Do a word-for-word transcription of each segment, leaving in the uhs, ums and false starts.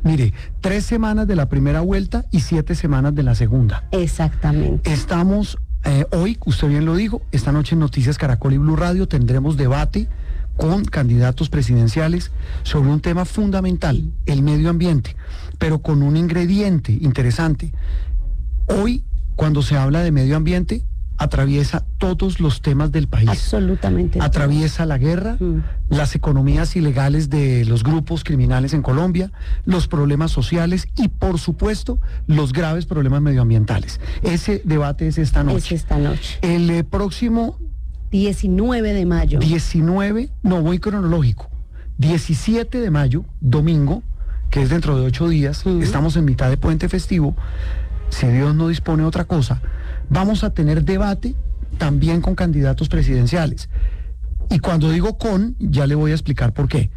Mire, tres semanas de la primera vuelta y siete semanas de la segunda. Exactamente. Estamos, eh, hoy, usted bien lo dijo, esta noche en Noticias Caracol y Blue Radio tendremos debate con candidatos presidenciales sobre un tema fundamental, el medio ambiente, pero con un ingrediente interesante. Hoy, cuando se habla de medio ambiente, atraviesa todos los temas del país. Absolutamente. Atraviesa la guerra, mm. las economías ilegales de los grupos criminales en Colombia, los problemas sociales y, por supuesto, los graves problemas medioambientales. Ese debate es esta noche. Es esta noche. El eh, próximo... diecinueve de mayo. diecinueve, no, voy cronológico. diecisiete de mayo, domingo, que es dentro de ocho días, mm. estamos en mitad de puente festivo, si Dios no dispone otra cosa, vamos a tener debate también con candidatos presidenciales. Y cuando digo con, ya le voy a explicar por qué.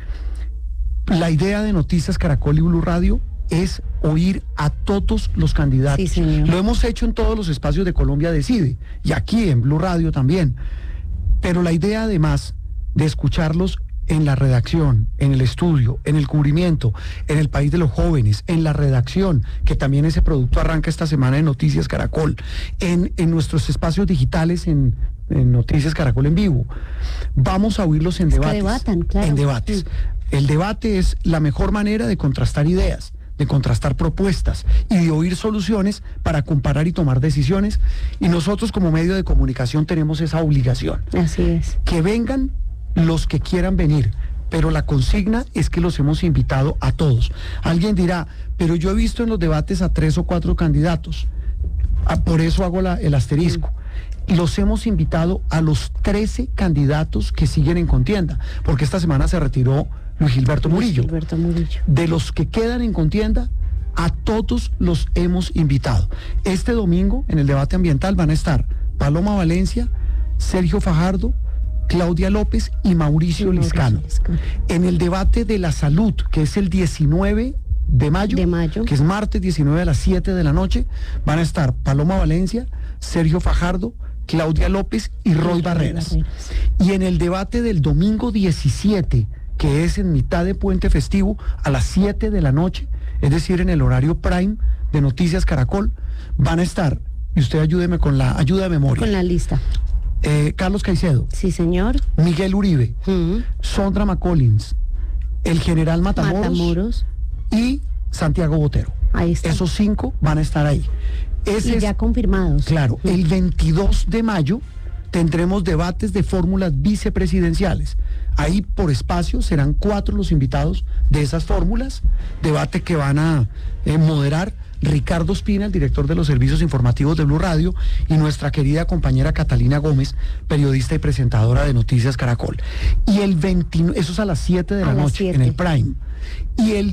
La idea de Noticias Caracol y Blue Radio es oír a todos los candidatos. Sí, señor. Lo hemos hecho en todos los espacios de Colombia Decide, y aquí en Blue Radio también. Pero la idea además de escucharlos en la redacción, en el estudio, en el cubrimiento, en el país de los jóvenes, en la redacción, que también ese producto arranca esta semana en Noticias Caracol, en, en nuestros espacios digitales, en, en Noticias Caracol en vivo. Vamos a oírlos en es debates. Que debatan, claro. En debates. Sí. El debate es la mejor manera de contrastar ideas, de contrastar propuestas y de oír soluciones para comparar y tomar decisiones. Y nosotros como medio de comunicación tenemos esa obligación. Así es. Que vengan los que quieran venir, pero la consigna es que los hemos invitado a todos. Alguien dirá, pero yo he visto en los debates a tres o cuatro candidatos, ah, por eso hago la, el asterisco. Sí. Los hemos invitado a los trece candidatos que siguen en contienda, porque esta semana se retiró Luis Gilberto Murillo. Luis Gilberto Murillo. De los que quedan en contienda, a todos los hemos invitado. Este domingo, en el debate ambiental, van a estar Paloma Valencia, Sergio Fajardo, Claudia López y Mauricio Liscano. En el debate de la salud, que es el diecinueve de mayo, de mayo, que es martes diecinueve a las siete de la noche, van a estar Paloma Valencia, Sergio Fajardo, Claudia López y Roy Barreras. Barreras. Y en el debate del domingo diecisiete, que es en mitad de puente festivo, a las siete de la noche, es decir, en el horario prime de Noticias Caracol, van a estar, y usted ayúdeme con la ayuda de memoria. Con la lista. Eh, Carlos Caicedo. Sí, señor. Miguel Uribe. Uh-huh. Sondra McCollins. El general Matamoros. Matamoros. Y Santiago Botero. Ahí está. Esos cinco van a estar ahí. Ese y ya es, confirmados. Claro, uh-huh. El veintidós de mayo tendremos debates de fórmulas vicepresidenciales. Ahí por espacio serán cuatro los invitados de esas fórmulas. Debate que van a eh, moderar Ricardo Espina, el director de los servicios informativos de Blue Radio, y nuestra querida compañera Catalina Gómez, periodista y presentadora de Noticias Caracol. Y el veintinueve, eso es a las siete de la noche, en el prime. Y el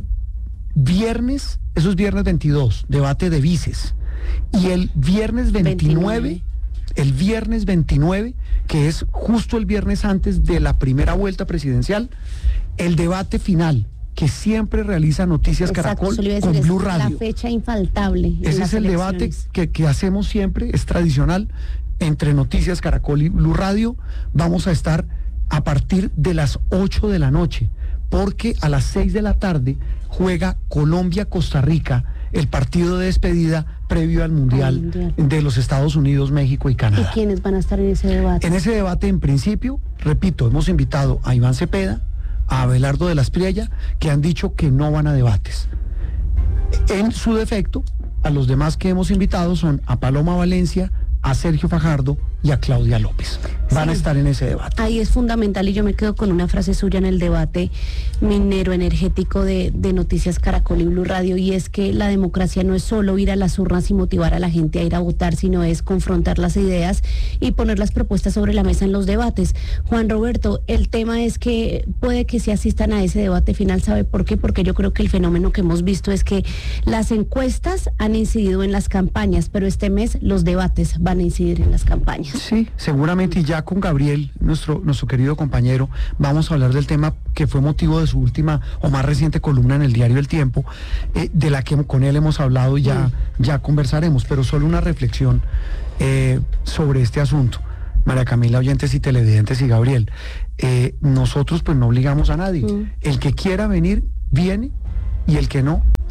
viernes, eso es viernes veintidós, debate de vices. Y el viernes veintinueve, veintinueve. El viernes veintinueve, que es justo el viernes antes de la primera vuelta presidencial, el debate final que siempre realiza Noticias Exacto, Caracol decir, con Blue Radio. La fecha infaltable. Ese es el debate que, que hacemos siempre, es tradicional, entre Noticias Caracol y Blue Radio. Vamos a estar a partir de las ocho de la noche, porque a las seis de la tarde juega Colombia-Costa Rica, el partido de despedida previo al mundial, al mundial de los Estados Unidos, México y Canadá. ¿Y quiénes van a estar en ese debate? En ese debate, en principio, repito, hemos invitado a Iván Cepeda, a Abelardo de la Espriella, que han dicho que no van a debates. En su defecto, a los demás que hemos invitado son a Paloma Valencia, a Sergio Fajardo y a Claudia López. Van sí. a estar en ese debate. Ahí es fundamental, y yo me quedo con una frase suya en el debate minero energético de, de Noticias Caracol y Blue Radio, y es que la democracia no es solo ir a las urnas y motivar a la gente a ir a votar, sino es confrontar las ideas y poner las propuestas sobre la mesa en los debates. Juan Roberto, el tema es que puede que sí asistan a ese debate final. ¿Sabe por qué? Porque yo creo que el fenómeno que hemos visto es que las encuestas han incidido en las campañas, pero este mes los debates van a incidir en las campañas. Sí, seguramente, y ya con Gabriel, nuestro, nuestro querido compañero, vamos a hablar del tema que fue motivo de su última o más reciente columna en el diario El Tiempo, eh, de la que con él hemos hablado y ya, sí. ya conversaremos, pero solo una reflexión eh, sobre este asunto. María Camila, oyentes y televidentes, y Gabriel, eh, nosotros pues no obligamos a nadie. Mm. El que quiera venir, viene, y el que no,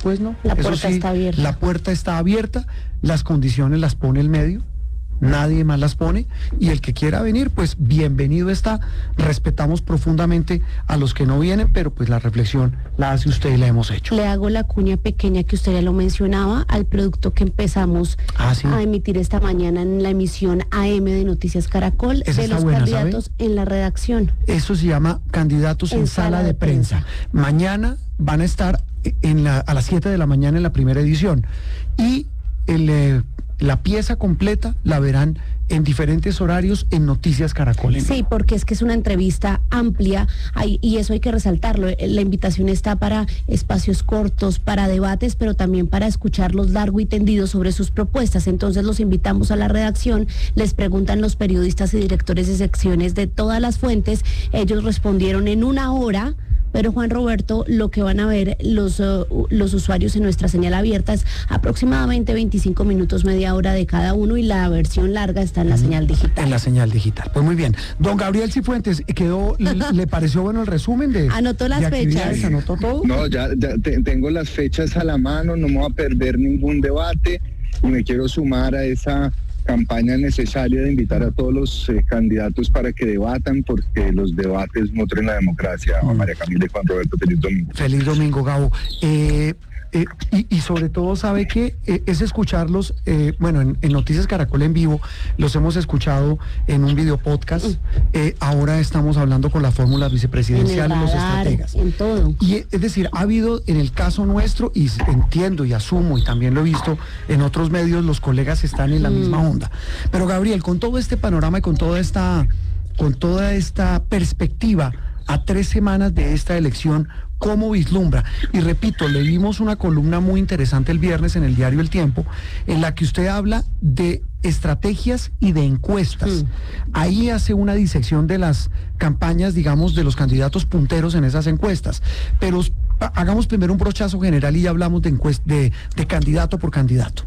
después no. La Eso puerta sí, está abierta. La puerta está abierta, las condiciones las pone el medio, nadie más las pone, y el que quiera venir, pues bienvenido está. Respetamos profundamente a los que no vienen, pero pues la reflexión la hace usted y la hemos hecho. Le hago la cuña pequeña que usted ya lo mencionaba al producto que empezamos Ah, ¿sí? a emitir esta mañana en la emisión A M de Noticias Caracol, Esa de está los buena, candidatos ¿sabe? en la redacción. Eso se llama candidatos en, sala de prensa. Mañana van a estar en la, a las siete de la mañana en la primera edición. Y el, eh, la pieza completa la verán en diferentes horarios en Noticias Caracol. Sí, porque es que es una entrevista amplia hay, y eso hay que resaltarlo. La invitación está para espacios cortos, para debates, pero también para escucharlos largo y tendido sobre sus propuestas. Entonces los invitamos a la redacción, les preguntan los periodistas y directores de secciones de todas las fuentes, ellos respondieron en una hora. Pero Juan Roberto, lo que van a ver los, uh, los usuarios en nuestra señal abierta es aproximadamente veinticinco minutos, media hora de cada uno, y la versión larga está en la señal digital. En la señal digital. Pues muy bien. Don Gabriel Cifuentes, ¿quedó, le, ¿le pareció bueno el resumen de Anotó las de actividades? fechas. ¿Anotó todo? No, ya, ya te, tengo las fechas a la mano, no me voy a perder ningún debate y me quiero sumar a esa campaña necesaria de invitar a todos los eh, candidatos para que debatan, porque los debates nutren la democracia. Mm. María Camila y Juan Roberto, feliz domingo. Feliz domingo, Gabo. Eh, eh, y, y sobre todo, ¿sabe qué? Eh, es escucharlos, eh, bueno, en, en Noticias Caracol en vivo, los hemos escuchado en un video podcast. Eh, ahora estamos hablando con las fórmulas vicepresidenciales, los estrategas. En todo. Y es decir, ha habido en el caso nuestro, y entiendo y asumo, y también lo he visto en otros medios, los colegas están en la mm. misma onda. Pero Gabriel, con todo este panorama y con toda esta, con toda esta perspectiva a tres semanas de esta elección, ¿cómo vislumbra? Y repito, leímos una columna muy interesante el viernes en el diario El Tiempo, en la que usted habla de estrategias y de encuestas. Mm. Ahí hace una disección de las campañas, digamos, de los candidatos punteros en esas encuestas. Pero hagamos primero un brochazo general y ya hablamos de, encuest- de, de candidato por candidato.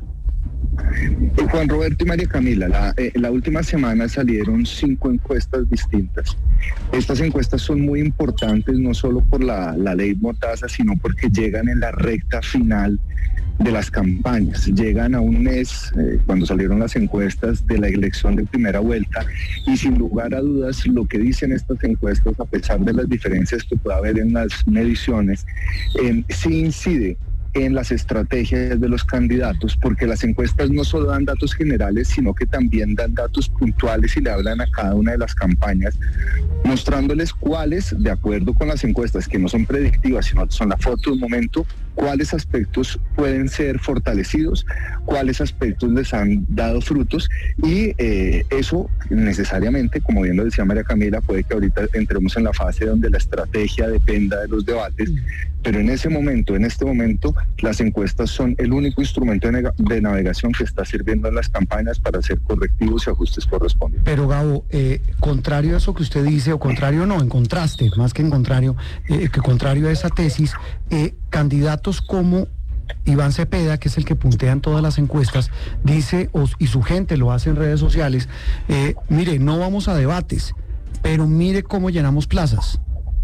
Juan Roberto y María Camila, la, eh, la última semana salieron cinco encuestas distintas. Estas encuestas son muy importantes no solo por la, la ley Mordaza, sino porque llegan en la recta final de las campañas. Llegan a un mes, eh, cuando salieron las encuestas de la elección de primera vuelta, y sin lugar a dudas lo que dicen estas encuestas, a pesar de las diferencias que pueda haber en las mediciones, eh, sí incide en las estrategias de los candidatos, porque las encuestas no solo dan datos generales, sino que también dan datos puntuales y le hablan a cada una de las campañas, mostrándoles cuáles, de acuerdo con las encuestas, que no son predictivas, sino son la foto de un momento, cuáles aspectos pueden ser fortalecidos, cuáles aspectos les han dado frutos, y eh, eso necesariamente, como bien lo decía María Camila, puede que ahorita entremos en la fase donde la estrategia dependa de los debates, pero en ese momento, en este momento, las encuestas son el único instrumento de, de navegación que está sirviendo en las campañas para hacer correctivos y ajustes correspondientes. Pero Gabo, eh, contrario a eso que usted dice, o contrario no, en contraste, más que en contrario, eh, que contrario a esa tesis, eh, candidatos como Iván Cepeda, que es el que puntea en todas las encuestas, dice, o, y su gente lo hace en redes sociales, eh, mire, no vamos a debates, pero mire cómo llenamos plazas.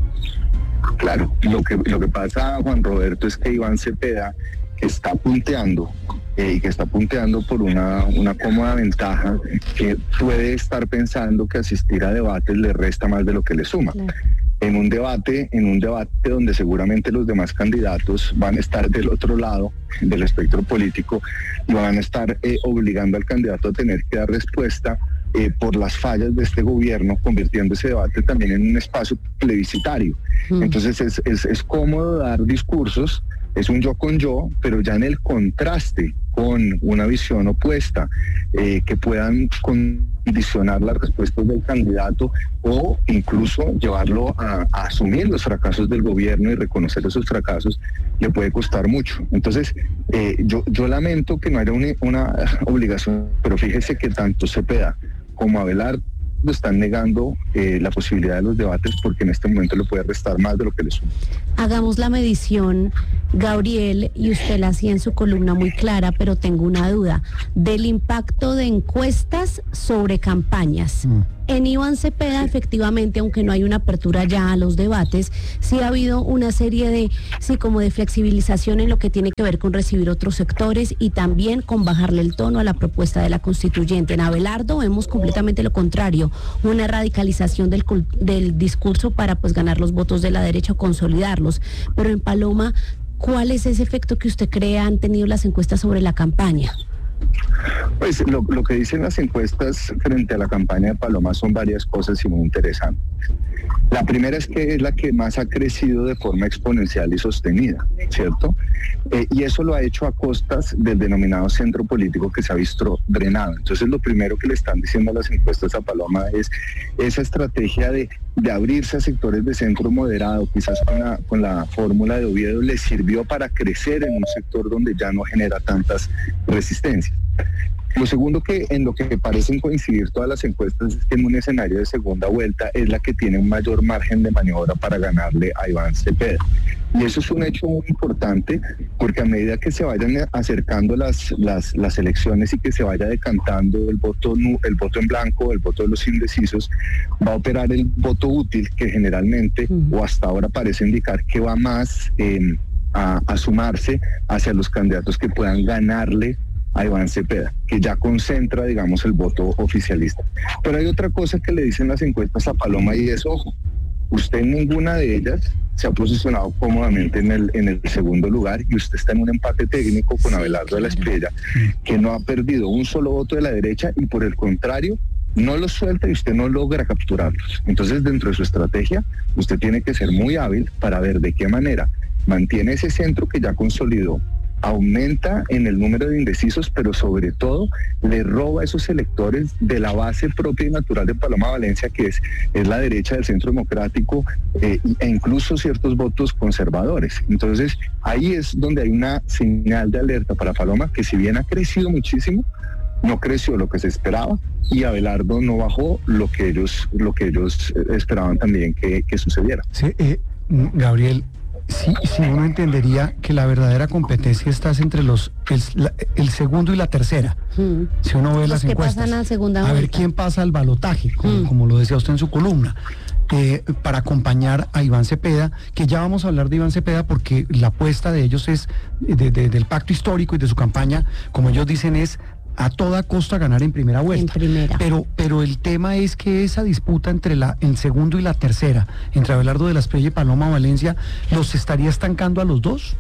Claro, lo que, lo que pasa, Juan Roberto, es que Iván Cepeda, que está punteando, eh, y que está punteando por una, una cómoda ventaja, que puede estar pensando que asistir a debates le resta más de lo que le suma. Claro. En un debate, en un debate donde seguramente los demás candidatos van a estar del otro lado del espectro político y van a estar eh, obligando al candidato a tener que dar respuesta eh, por las fallas de este gobierno, convirtiendo ese debate también en un espacio plebiscitario. Mm. Entonces es, es, es cómodo dar discursos, es un yo con yo, pero ya en el contraste con una visión opuesta, eh, que puedan condicionar las respuestas del candidato o incluso llevarlo a, a asumir los fracasos del gobierno y reconocer esos fracasos, le puede costar mucho. Entonces, eh, yo, yo lamento que no haya una, una obligación, pero fíjese que tanto Cepeda como Abelardo están negando eh, la posibilidad de los debates, porque en este momento le puede restar más de lo que le suma. Hagamos la medición Gabriel, y usted la hacía en su columna muy clara, pero tengo una duda, del impacto de encuestas sobre campañas. Mm. En Iván Cepeda, efectivamente, aunque no hay una apertura ya a los debates, sí ha habido una serie de, sí, como de flexibilización en lo que tiene que ver con recibir otros sectores y también con bajarle el tono a la propuesta de la constituyente. En Abelardo vemos completamente lo contrario, una radicalización del, del discurso para pues ganar los votos de la derecha o consolidarlos. Pero en Paloma, ¿cuál es ese efecto que usted cree han tenido las encuestas sobre la campaña? Pues lo, lo que dicen las encuestas frente a la campaña de Paloma son varias cosas y muy interesantes. La primera es que es la que más ha crecido de forma exponencial y sostenida, ¿cierto? Eh, y eso lo ha hecho a costas del denominado centro político que se ha visto drenado. Entonces lo primero que le están diciendo a las encuestas a Paloma es esa estrategia de, de abrirse a sectores de centro moderado, quizás con la, con la fórmula de Oviedo, le sirvió para crecer en un sector donde ya no genera tantas resistencias. Lo segundo, que en lo que parecen coincidir todas las encuestas, es que en un escenario de segunda vuelta es la que tiene un mayor margen de maniobra para ganarle a Iván Cepeda. Y eso es un hecho muy importante, porque a medida que se vayan acercando las, las, las elecciones y que se vaya decantando el voto, el voto en blanco, el voto de los indecisos, va a operar el voto útil, que generalmente, uh-huh. o hasta ahora parece indicar que va más eh, a, a sumarse hacia los candidatos que puedan ganarle a Iván Cepeda, que ya concentra, digamos, el voto oficialista. Pero hay otra cosa que le dicen las encuestas a Paloma, y es, ojo, usted en ninguna de ellas se ha posicionado cómodamente en el, en el segundo lugar, y usted está en un empate técnico con Abelardo sí, claro. de la Espriella, que no ha perdido un solo voto de la derecha, y por el contrario, no los suelta y usted no logra capturarlos. Entonces, dentro de su estrategia, usted tiene que ser muy hábil para ver de qué manera mantiene ese centro que ya consolidó, aumenta en el número de indecisos, pero sobre todo le roba a esos electores de la base propia y natural de Paloma Valencia, que es, es la derecha del centro democrático, eh, e incluso ciertos votos conservadores. Entonces ahí es donde hay una señal de alerta para Paloma, que si bien ha crecido muchísimo, no creció lo que se esperaba, y Abelardo no bajó lo que ellos, lo que ellos esperaban también que, que sucediera. Sí, eh, Gabriel, Sí, sí, uno entendería que la verdadera competencia está entre los el, la, el segundo y la tercera. Mm. Si uno ve los las que encuestas, pasan a, segunda a ver vuelta. quién pasa al balotaje, como, mm. como lo decía usted en su columna, eh, para acompañar a Iván Cepeda, que ya vamos a hablar de Iván Cepeda, porque la apuesta de ellos es de, de, del pacto histórico y de su campaña, como ellos dicen, es a toda costa ganar en primera vuelta. En primera. Pero, pero el tema es que esa disputa entre la, el segundo y la tercera, entre Abelardo de la Espriella y Paloma Valencia, ¿los estaría estancando a los dos?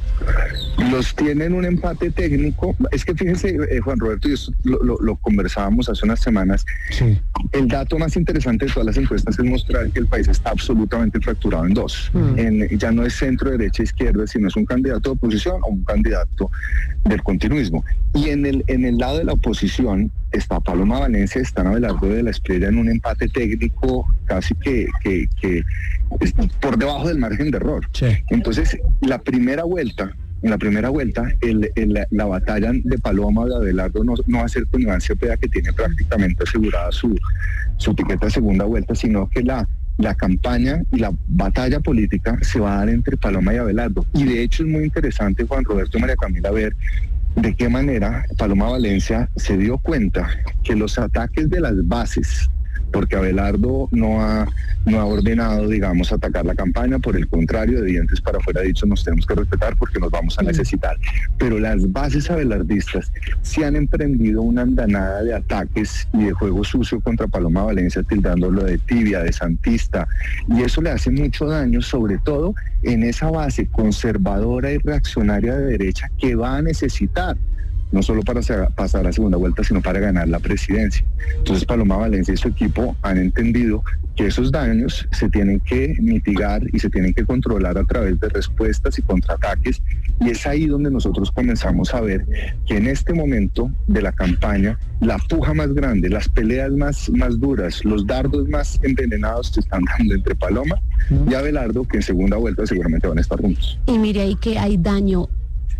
Los tienen un empate técnico. Es que fíjense, eh, Juan Roberto, y esto lo, lo, lo conversábamos hace unas semanas. Sí. El dato más interesante de todas las encuestas es mostrar que el país está absolutamente fracturado en dos. Mm. En, ya no es centro, derecha, izquierda, sino es un candidato de oposición o un candidato del continuismo. Y en el, en el lado de la oposición está Paloma Valencia, está Abelardo de la Espriella en un empate técnico casi que, que, que es por debajo del margen de error. Sí. Entonces, la primera vuelta, en la primera vuelta, el, el, la batalla de Paloma de Abelardo no, no va a ser con Iván Cepeda, que tiene prácticamente asegurada su, su tiqueta de segunda vuelta, sino que la, la campaña y la batalla política se va a dar entre Paloma y Abelardo. Y de hecho es muy interesante, Juan Roberto y María Camila, ver de qué manera Paloma Valencia se dio cuenta que los ataques de las bases, porque Abelardo no ha, no ha ordenado, digamos, atacar la campaña, por el contrario, de dientes para afuera ha dicho, nos tenemos que respetar porque nos vamos a necesitar. Pero las bases abelardistas sí han emprendido una andanada de ataques y de juego sucio contra Paloma Valencia, tildándolo de tibia, de santista, y eso le hace mucho daño, sobre todo en esa base conservadora y reaccionaria de derecha que va a necesitar, no solo para pasar a segunda vuelta, sino para ganar la presidencia. Entonces Paloma Valencia y su equipo han entendido que esos daños se tienen que mitigar y se tienen que controlar a través de respuestas y contraataques, y es ahí donde nosotros comenzamos a ver que en este momento de la campaña, la puja más grande, las peleas más, más duras, los dardos más envenenados se están dando entre Paloma y Abelardo, que en segunda vuelta seguramente van a estar juntos. Y mire ahí que hay daño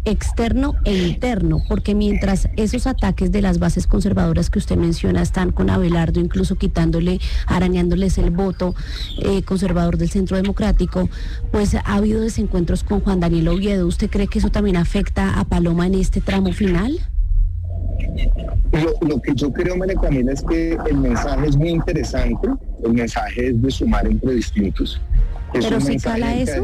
externo e interno, porque mientras esos ataques de las bases conservadoras que usted menciona están con Abelardo, incluso quitándole, arañándoles el voto eh, conservador del Centro Democrático, pues ha habido desencuentros con Juan Daniel Oviedo. ¿Usted cree que eso también afecta a Paloma en este tramo final? Lo, lo que yo creo, María Camila, es que el mensaje es muy interesante, el mensaje es de sumar entre distintos. Es ¿Pero si cala eso?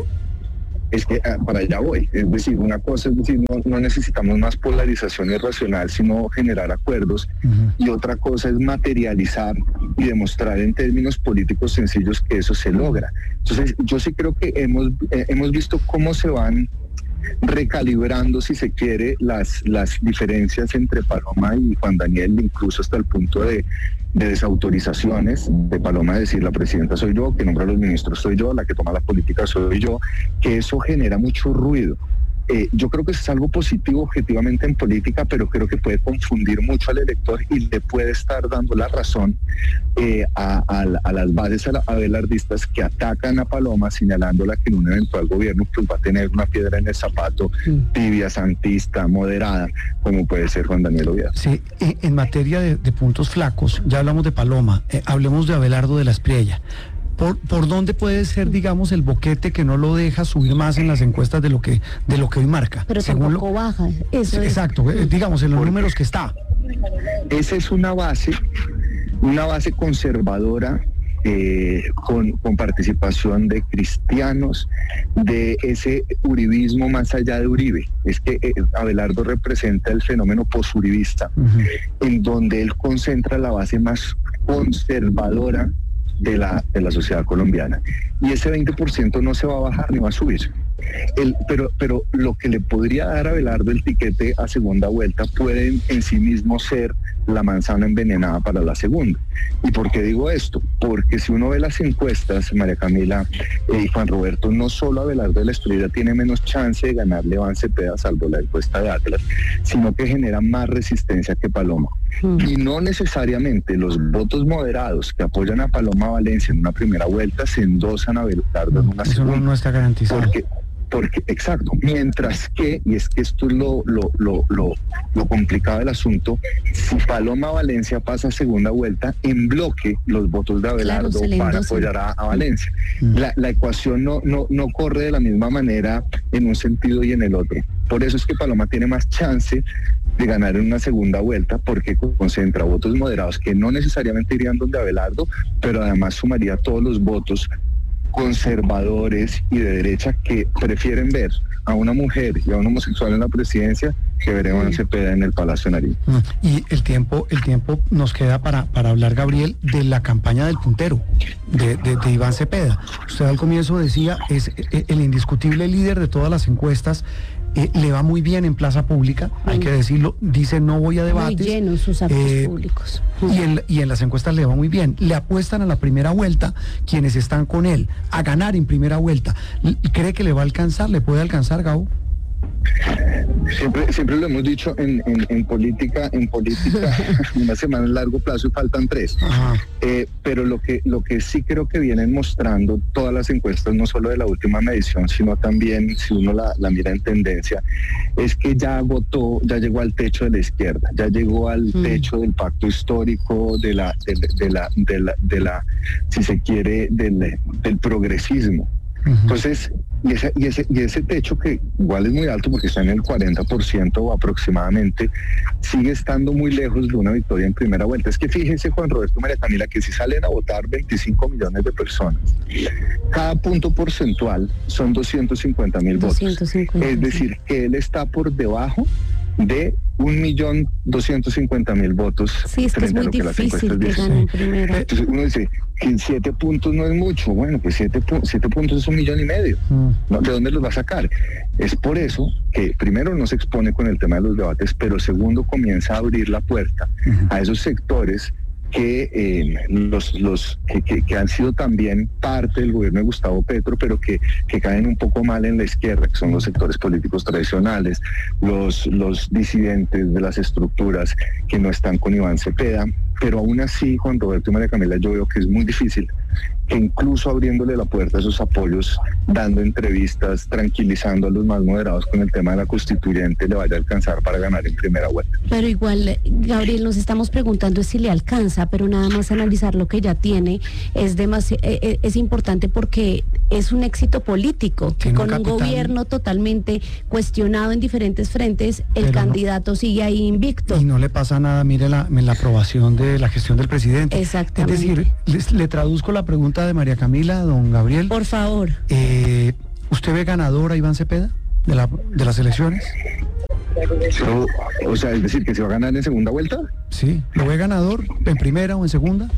Es que ah, para allá voy, es decir, una cosa es decir, no, no necesitamos más polarización irracional, sino generar acuerdos, uh-huh. y otra cosa es materializar y demostrar en términos políticos sencillos que eso se logra. Entonces, yo sí creo que hemos, eh, hemos visto cómo se van recalibrando, si se quiere, las, las diferencias entre Paloma y Juan Daniel, incluso hasta el punto de, de desautorizaciones de Paloma, de decir la presidenta soy yo, que nombra a los ministros soy yo, la que toma la política soy yo, que eso genera mucho ruido. Eh, yo creo que es algo positivo objetivamente en política, pero creo que puede confundir mucho al elector y le puede estar dando la razón eh, a, a, a las bases abelardistas que atacan a Paloma, señalándola que en un eventual gobierno pues, va a tener una piedra en el zapato, tibia, santista, moderada, como puede ser Juan Daniel Oviedo. Sí, en materia de, de puntos flacos, ya hablamos de Paloma, eh, hablemos de Abelardo de la Espriella. ¿Por, ¿Por dónde puede ser, digamos, el boquete que no lo deja subir más en las encuestas de lo que de lo que hoy marca? Pero tampoco lo, baja. Eso exacto, es. digamos, en los Porque números que está. Esa es una base, una base conservadora, eh, con, con participación de cristianos, de ese uribismo más allá de Uribe. Es que eh, Abelardo representa el fenómeno posuribista, uh-huh. en donde él concentra la base más conservadora de la, de la sociedad colombiana. Y ese veinte por ciento no se va a bajar ni va a subir. El, pero, pero lo que le podría dar a Abelardo el tiquete a segunda vuelta puede en, en sí mismo ser la manzana envenenada para la segunda. ¿Y por qué digo esto? Porque si uno ve las encuestas, María Camila eh, y Juan Roberto, no solo Abelardo de la Espriella tiene menos chance de ganarle a Iván Cepeda, salvo la encuesta de Atlas, sino que genera más resistencia que Paloma. Mm. Y no necesariamente los votos moderados que apoyan a Paloma Valencia en una primera vuelta se endosan a Abelardo en una Eso segunda. No, no está garantizado. Porque, Porque, exacto, mientras que, y es que esto es lo, lo, lo, lo, lo complicado del asunto, si Paloma Valencia pasa a segunda vuelta, en bloque los votos de Abelardo claro, para apoyar a, a Valencia. Mm. La, la ecuación no, no, no corre de la misma manera en un sentido y en el otro. Por eso es que Paloma tiene más chance de ganar en una segunda vuelta, porque concentra votos moderados que no necesariamente irían donde Abelardo, pero además sumaría todos los votos conservadores y de derecha que prefieren ver a una mujer y a un homosexual en la presidencia que ver a Iván Cepeda en el Palacio Nariño. Y el tiempo, el tiempo nos queda para, para hablar, Gabriel, de la campaña del puntero, de, de, de Iván Cepeda. Usted al comienzo decía, es el indiscutible líder de todas las encuestas. Eh, le va muy bien en plaza pública, mm. hay que decirlo, dice no voy a debates. Muy llenos sus actos eh, públicos. Mm. Y en, y en las encuestas le va muy bien. Le apuestan a la primera vuelta quienes están con él, a ganar en primera vuelta. ¿Cree que le va a alcanzar? ¿Le puede alcanzar, Gabo? Siempre, siempre lo hemos dicho en, en, en política, en política una semana a largo plazo y faltan tres. Eh, pero lo que, lo que sí creo que vienen mostrando todas las encuestas, no solo de la última medición, sino también, si uno la, la mira en tendencia, es que ya agotó, ya llegó al techo de la izquierda, ya llegó al mm. techo del pacto histórico, de la, de, de la, de la, de la, si se quiere, del, del progresismo. Entonces, y ese, y, ese, y ese techo, que igual es muy alto porque está en el cuarenta por ciento aproximadamente, sigue estando muy lejos de una victoria en primera vuelta. Es que fíjense, Juan Roberto, María Camila, que si salen a votar veinticinco millones de personas, cada punto porcentual son doscientos cincuenta mil votos. Es decir, que él está por debajo de un millón doscientos cincuenta mil votos. Sí, es que es muy difícil que ganen primero. Entonces uno dice que siete puntos no es mucho. Bueno, pues siete, siete puntos es un millón y medio. Mm. ¿No? ¿De dónde los va a sacar? Es por eso que primero no se expone con el tema de los debates, pero segundo comienza a abrir la puerta uh-huh. a esos sectores que eh, los, los que, que, que han sido también parte del gobierno de Gustavo Petro, pero que, que caen un poco mal en la izquierda, que son los sectores políticos tradicionales, los, los disidentes de las estructuras que no están con Iván Cepeda, pero aún así, Juan Roberto y María Camila, yo veo que es muy difícil que incluso abriéndole la puerta a esos apoyos, dando entrevistas, tranquilizando a los más moderados con el tema de la constituyente, le vaya a alcanzar para ganar en primera vuelta. Pero igual, Gabriel, nos estamos preguntando si le alcanza, pero nada más analizar lo que ya tiene es demasi- es, es importante porque es un éxito político, que Tiene un con un capital. gobierno totalmente cuestionado en diferentes frentes, el Pero no- candidato sigue ahí invicto. Y no le pasa nada, mire la, la aprobación de la gestión del presidente. Exactamente. Es decir, les- le traduzco la pregunta de María Camila, don Gabriel. Por favor. Eh, ¿Usted ve ganador a Iván Cepeda de, la, de las elecciones? Pero, o sea, es decir, que se va a ganar en segunda vuelta. Sí. ¿Lo ve ganador en primera o en segunda?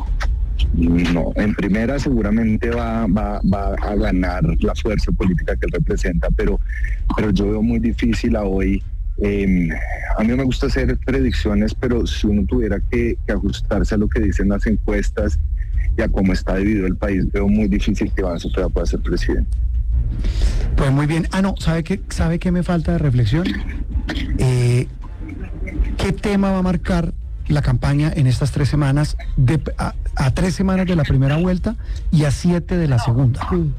No, en primera seguramente va, va, va a ganar la fuerza política que él representa, pero, pero yo veo muy difícil a hoy. Eh, a mí no me gusta hacer predicciones, pero si uno tuviera que, que ajustarse a lo que dicen las encuestas y a cómo está dividido el país, veo muy difícil que Iván Cepeda pueda ser presidente. Pues muy bien. Ah, no, ¿sabe qué, sabe qué me falta de reflexión? Eh, ¿Qué tema va a marcar la campaña en estas tres semanas, de, a, a tres semanas de la primera vuelta y a siete de la segunda? Mm.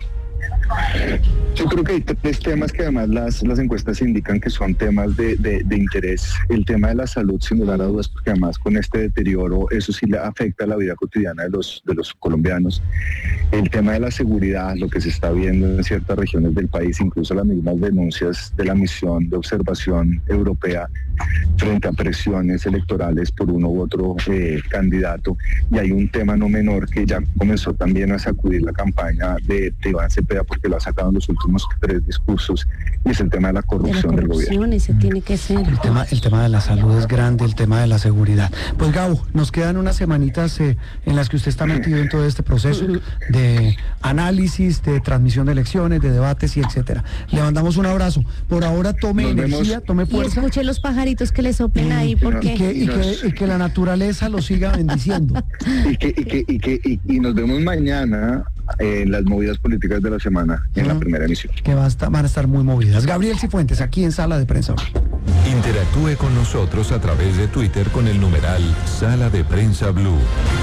Yo creo que hay tres temas que además las, las encuestas indican que son temas de, de, de interés. El tema de la salud, sin lugar a dudas, porque además con este deterioro, eso sí le afecta a la vida cotidiana de los, de los colombianos. El tema de la seguridad, lo que se está viendo en ciertas regiones del país, incluso las mismas denuncias de la misión de observación europea frente a presiones electorales por uno u otro eh, candidato. Y hay un tema no menor que ya comenzó también a sacudir la campaña de, de Iván Cepeda, porque lo ha sacado en los últimos tres discursos, y es el tema de la De la corrupción del gobierno. corrupción, ese tiene que ser. El tema, el tema de la salud es grande, el tema de la seguridad. Pues Gabo, nos quedan unas semanitas eh, en las que usted está metido en todo este proceso de análisis, de transmisión de elecciones, de debates y etcétera. Le mandamos un abrazo. Por ahora tome Nos vemos. energía, tome Y fuerza escuche los pajaritos que le soplen ahí, y, porque... que, y, que, y que la naturaleza lo siga bendiciendo. Y que, y que, y que y, y nos vemos mañana en las movidas políticas de la semana, en Ah. la primera emisión. Que va a estar- van a estar muy movidas. Gabriel Cifuentes, aquí en Sala de Prensa. Interactúe con nosotros a través de Twitter con el numeral Sala de Prensa Blue.